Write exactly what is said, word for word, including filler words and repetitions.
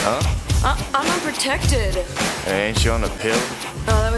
Huh? I- I'm unprotected. Hey, ain't you on a pill? Oh, that